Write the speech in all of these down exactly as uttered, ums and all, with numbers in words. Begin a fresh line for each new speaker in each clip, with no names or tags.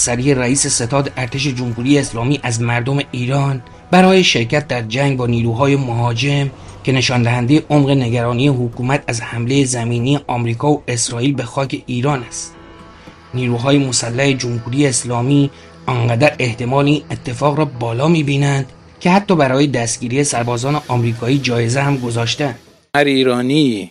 سریع رئیس ستاد ارتش جمهوری اسلامی از مردم ایران برای شرکت در جنگ با نیروهای مهاجم که نشان دهنده عمق نگرانی حکومت از حمله زمینی آمریکا و اسرائیل به خاک ایران است. نیروهای مسلح جمهوری اسلامی آنقدر احتمال این اتفاق را بالا می‌بینند که حتی برای دستگیری سربازان آمریکایی جایزه هم گذاشتند.
هر ایرانی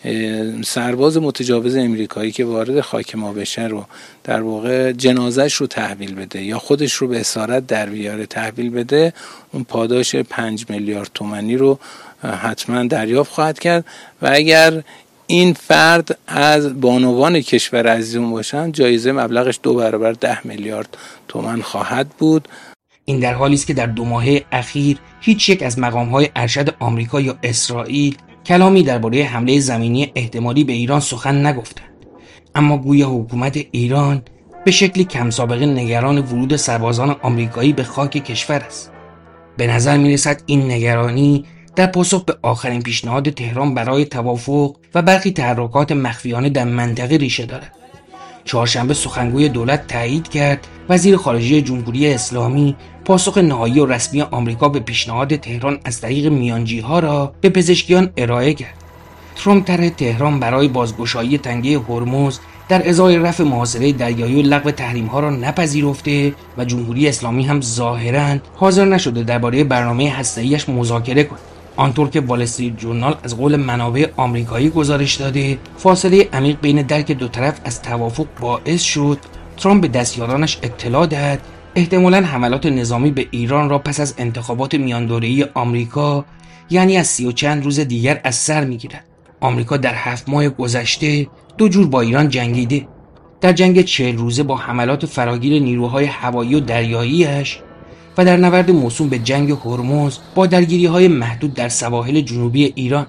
سرباز متجاوز امریکایی که وارد خاک ما بشه رو در واقع جنازش رو تحویل بده یا خودش رو به اسارت در بیاره تحویل بده، اون پاداش پنج میلیارد تومانی رو حتما دریافت خواهد کرد و اگر این فرد از بانوان کشور عزیزمون باشن جایزه مبلغش دو برابر ده میلیارد تومان خواهد بود.
این در حالی است که در دو ماهه اخیر هیچ یک از مقام‌های ارشد آمریکا یا اسرائیل کلامی درباره حمله زمینی احتمالی به ایران سخن نگفتند، اما گویا حکومت ایران به شکلی کم سابقه نگران ورود سربازان آمریکایی به خاک کشور است. به نظر می‌رسد این نگرانی در پاسخ به آخرین پیشنهاد تهران برای توافق و برخی تحرکات مخفیانه در منطقه ریشه دارد. چهارشنبه سخنگوی دولت تایید کرد وزیر خارجه جمهوری اسلامی پاسخ نهایی و رسمی آمریکا به پیشنهاد تهران از طریق میانجی‌ها را به پزشکیان ارائه کرد. ترامپ طرح تهران برای بازگشایی تنگه هرمز در ازای رفع محاصره دریایی و لغو تحریم‌ها را نپذیرفته و جمهوری اسلامی هم ظاهراً حاضر نشده درباره برنامه هسته‌ایش مذاکره کند. آنطور که وال استریت ژورنال از قول منابع آمریکایی گزارش داده، فاصله عمیق بین درک دو طرف از توافق باعث شد ترامپ به دستیارانش اطلاع دهد احتمالاً حملات نظامی به ایران را پس از انتخابات میان دوره‌ای آمریکا، یعنی از سی و چند روز دیگر از سر می‌گیرد. آمریکا در هفت ماه گذشته دو جور با ایران جنگیده. در جنگ چهل روزه با حملات فراگیر نیروهای هوایی و دریایی‌اش و در نبرد موسوم به جنگ هرمز با درگیری‌های محدود در سواحل جنوبی ایران.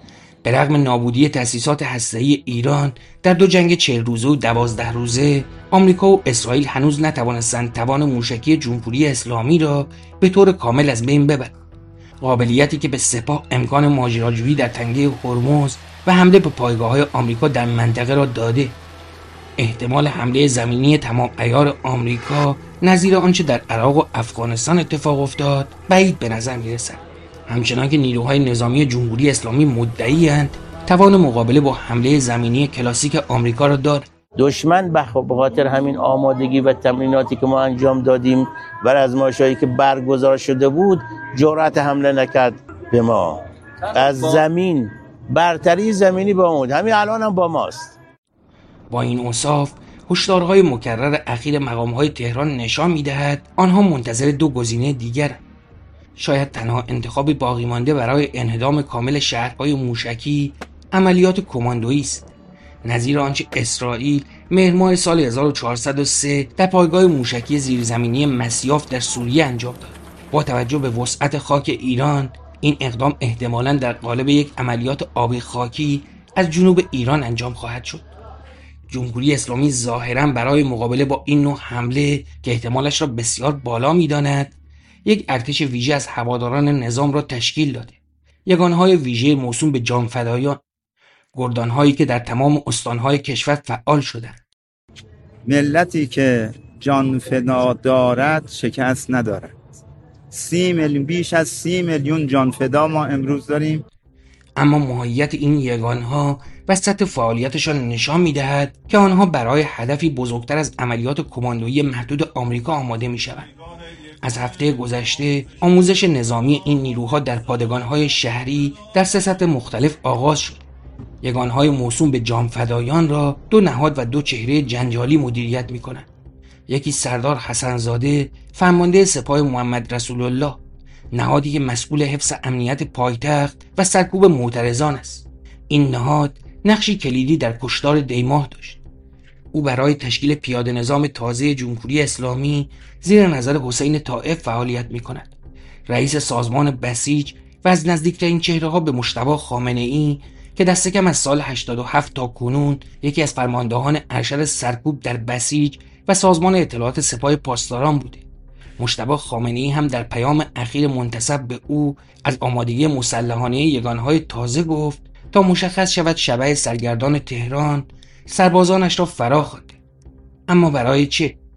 به رغم نابودی تأسیسات هسته‌ای ایران در دو جنگ چهل روزه و دوازده روزه، آمریکا و اسرائیل هنوز نتوانستند توان موشکی جمهوری اسلامی را به طور کامل از بین ببرند. قابلیتی که به سپاه امکان ماجراجویی در تنگه هرمز و حمله به پایگاه‌های آمریکا در منطقه را داده. احتمال حمله زمینی تمام عیار آمریکا نظیر آنچه در عراق و افغانستان اتفاق افتاد بعید به نظر می‌رسد. همچنان که نیروهای نظامی جمهوری اسلامی مدعی‌اند توان مقابله با حمله زمینی کلاسیک آمریکا را دارد.
دشمن به خاطر همین آمادگی و تمریناتی که ما انجام دادیم و آزمایش‌هایی که برگزار شده بود جرأت حمله نکرد به ما. از زمین برتری زمینی با ما، همین الان هم با ماست.
با این اوصاف هشدارهای مکرر اخیر مقام‌های تهران نشان می‌دهد آنها منتظر دو گزینه دیگرند. شاید تنها انتخاب باقی مانده برای انهدام کامل شهرهای موشکی عملیات کماندویی است، نظیر آنچه اسرائیل مهر ماه سال هزار و چهارصد و سه در پایگاه موشکی زیرزمینی مسیاف در سوریه انجام داد. با توجه به وسعت خاک ایران، این اقدام احتمالاً در قالب یک عملیات آبی خاکی از جنوب ایران انجام خواهد شد. جمهوری اسلامی ظاهراً برای مقابله با این نوع حمله که احتمالش را بسیار بالا می‌داند، یک ارتش ویژه از هواداران نظام را تشکیل داده. یگانهای ویژه موسوم به جانفدایان، گردانهایی که در تمام استانهای کشور فعال شدند.
ملتی که جانفدا دارد شکست ندارد. سی میلیون بیش از سی میلیون جانفدا ما امروز داریم.
اما ماهیت این یگانها و سطح فعالیتشان نشان می‌دهد که آنها برای هدفی بزرگتر از عملیات کماندویی محدود آمریکا آماده می‌شوند. از هفته گذشته آموزش نظامی این نیروها در پادگان‌های شهری در سه سطح مختلف آغاز شد. یگانهای موسوم به جانفدایان را دو نهاد و دو چهره جنجالی مدیریت می‌کنند. یکی سردار حسن‌زاده، فرمانده سپاه محمد رسول الله، نهادی که مسئول حفظ امنیت پایتخت و سرکوب معترضان است. این نهاد نقشی کلیدی در کشتار دیماه داشت. او برای تشکیل پیاده نظام تازه جمهوری اسلامی زیر نظر حسین طائف فعالیت می‌کند. رئیس سازمان بسیج و از نزدیکترین چهره‌ها به مجتبی خامنه‌ای که دست کم از سال هشتاد و هفت تا کنون یکی از فرماندهان ارشد سرکوب در بسیج و سازمان اطلاعات سپاه پاسداران بوده. مجتبی خامنه‌ای هم در پیام اخیر منتسب به او از آمادگی مسلحانه یگانهای تازه گفت تا مشخص شود شبح سرگردان تهران سربازانش را فرا خوانده. اما برای چه؟